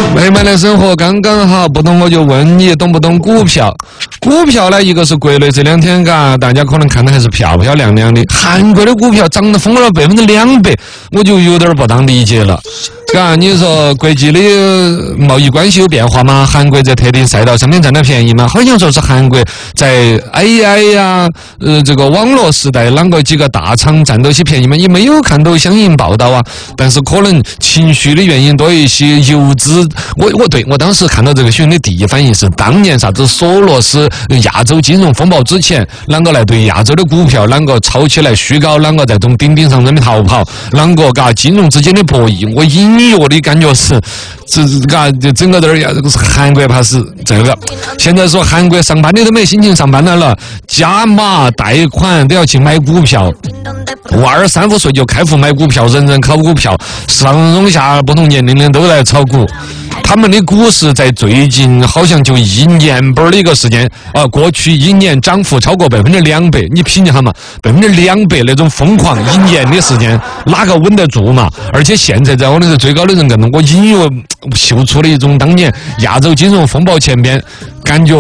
美满的生活刚刚好，不懂我就问你懂不懂股票？股票呢，一个是国内这两天大家可能看的还是漂漂亮亮的，韩国的股票涨得疯了200%，我就有点不当理解了。你说国际的贸易关系有变化吗？韩国在特定赛道上面占了便宜吗？好像说是韩国在 AI 呀，这个网络时代啷个几个大厂占到些便宜吗？也没有看到相应报道啊。但是可能情绪的原因多一些，游资，我当时看到这个新闻的第一反应是，当年啥子索罗斯亚洲金融风暴之前，啷个来对亚洲的股票啷个炒起来虚高，啷个在从顶上那边逃跑，啷个金融之间的博弈，我隐约的感觉是，就整个这儿韩国怕是这个。现在说韩国上班的都没心情上班来了，加码贷款都要去买股票，22、35岁就开户买股票，人人炒股票，上中下不同年龄的都来炒股。他们的股市在最近好像就1年半的一个时间，过去1年涨幅超过200%，你品一下嘛，200%那种疯狂，1年的时间哪个稳得住嘛？而且现在在我那个最高的人我隐约嗅出了一种当年亚洲金融风暴前边感觉。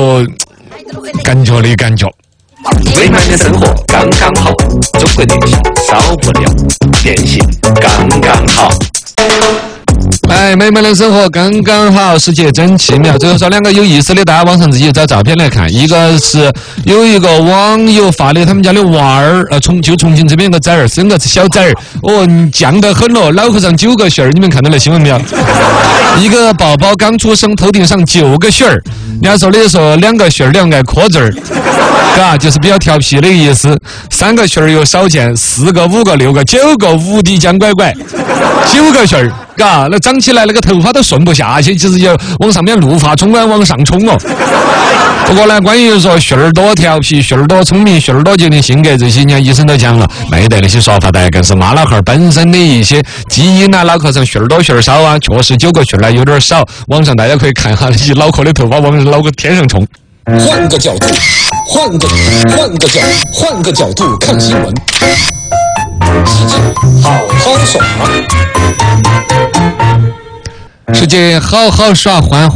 美满的生活刚刚好，中国电信少不了，电信刚刚好。 哎，美满的生活刚刚好，世界真奇妙。最后说两个有意思的，大家网上自己找照片来看。一个是有一个网友发的他们家的娃儿，重庆这边有个崽儿，生个小崽儿，犟得很了，脑壳上9个旋儿，你们看到了新闻没有？一个宝宝刚出生，头顶上9个旋儿，人家说2个旋儿2个壳子儿，就是比较调皮的意思。3个旋儿又少见，4个、5个、6个、9个无敌江拐拐，9个旋儿。那长起来那个头发都顺不下去，其实就往上面怒发冲冠往上冲哦。不过呢，关于说旋儿多调皮、旋儿多聪明、旋儿多决定性格这些，人家医生都讲了，没得那些说法的，更是妈老汉儿本身的一些基因啊，脑壳上旋儿多旋儿少啊，确实9个旋儿有点少。网上大家可以看下那些脑壳的头发往脑壳天上冲。 换个角度，换个角度看新闻。好好耍。 世界好好耍，换，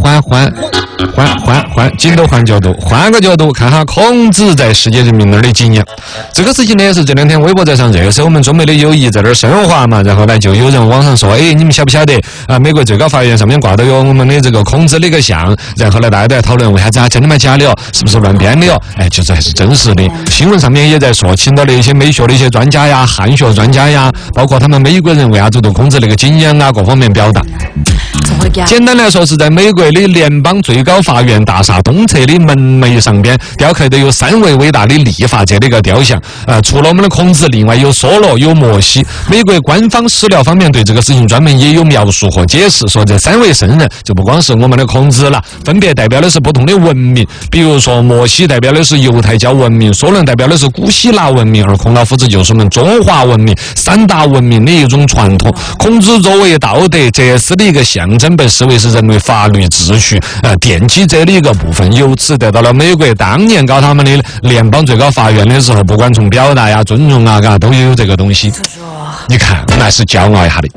紧都换角度，换个角度看下孔子在世界人民那儿的景仰。这个事情呢也是这2天微博在上热搜，我们中美的友谊在那儿升华嘛，然后呢就有人网上说，你们晓不晓得美国最高法院上面挂到有我们的这个孔子的一个像，然后呢大家都在讨论为啥子真的吗？假的哦？是不是乱编的哦？其实还是真实的。新闻上面也在说，请到了一些美学的一些专家呀、汉学专家呀，包括他们美国人为啥子对孔子那个景仰啊各方面表达。简单来说，是在美国的联邦最高法院大厦东侧的门楣上边雕刻的有3位伟大的立法者的一个雕像。除了我们的孔子，另外有梭罗，有摩西。美国官方史料方面对这个事情专门也有描述和解释，说这3位圣人就不光是我们的孔子了，分别代表的是不同的文明。比如说摩西代表的是犹太教文明，梭罗代表的是古希腊文明，而孔老夫子就是我们中华文明3大文明的一种传统。孔子作为道德哲思的一个象征，被视为是人类法律秩序奠基者的一个部分，由此得到了美国当年搞他们的联邦最高法院的时候，不管从表达呀、尊重啊，都有这个东西。你看，那是骄傲一下的。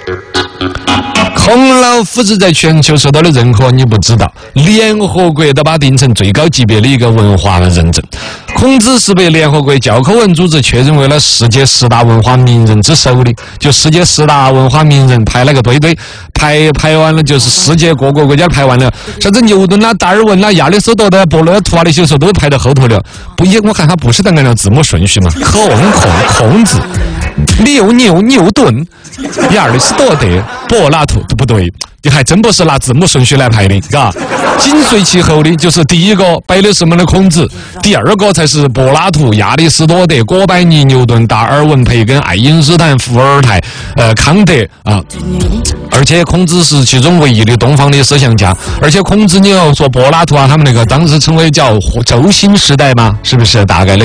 孔老夫子在全球受到的认可，你不知道，联合国都把定成最高级别的一个文化认证。孔子是被联合国教科文组织确认为了世界10大文化名人之首的，就世界10大文化名人排了个堆，排完了就是世界各个国家排完了，啥子牛顿啦、达尔文啦、亚里士多德、柏拉图啊那些时候都排到后头了。我看他不是按照字母顺序嘛，孔子。牛顿、亚里士多德、柏拉图都不对，你还真不是拿字母顺序来排的，紧随其后的就是第一个摆的是我们的孔子，第2个才是柏拉图、亚里士多德、哥白尼、牛顿、达尔文、培根、爱因斯坦、伏尔泰、康德啊。而且孔子是其中唯一的东方的思想家，而且孔子你要说柏拉图啊，他们那个当时称为叫周新时代嘛，是不是大概的？